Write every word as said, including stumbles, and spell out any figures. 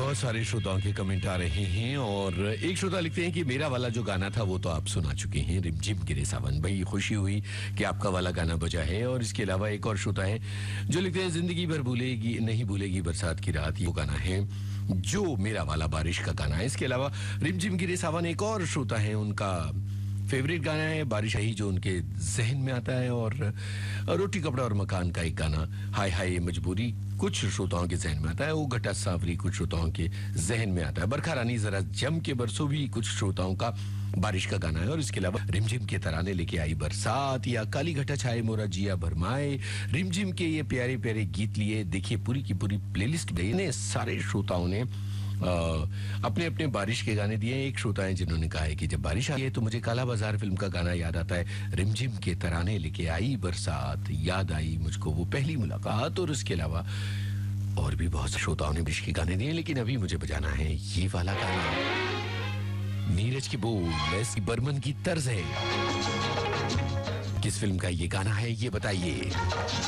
बहुत सारे श्रोताओं के कमेंट आ रहे हैं और एक श्रोता लिखते हैं कि मेरा वाला जो गाना था वो तो आप सुना चुके हैं, रिमझिम गिरे सावन। भाई खुशी हुई कि आपका वाला गाना बजा है। और इसके अलावा एक और श्रोता है जो लिखते हैं जिंदगी भर भूलेगी नहीं भूलेगी बरसात की रात, ये गाना है जो मेरा वाला बारिश का गाना है। इसके अलावा रिमझिम गिरे सावन एक और श्रोता है, उनका फेवरेट गाना है बारिश ही जो उनके जहन में आता है। और रोटी कपड़ा और मकान का एक गाना हाय हाय मजबूरी कुछ श्रोताओं के जहन में आता है। वो घटा सांवरी कुछ श्रोताओं के जहन में आता है। बरखा रानी जरा जम के बरसों भी कुछ श्रोताओं का बारिश का गाना है। और इसके अलावा रिमझिम के तराने लेके आई बरसात या काली घटा छाए मोरा जिया भरमाए, रिमझिम के ये प्यारे प्यारे गीत लिए देखिए पूरी की पूरी प्लेलिस्ट गई ने। सारे श्रोताओं ने आ, अपने अपने बारिश के गाने दिए। एक श्रोता है जिन्होंने कहा है कि जब बारिश आई है तो मुझे काला बाजार फिल्म का गाना याद आता है, रिमझिम के तराने लेके आई बरसात, याद आई मुझको वो पहली मुलाकात। और उसके अलावा और भी बहुत से श्रोताओं ने बारिश के गाने दिए, लेकिन अभी मुझे बजाना है ये वाला गाना। नीरज की बोल लेस्ली बर्मन की तर्ज है। किस फिल्म का ये गाना है ये बताइए।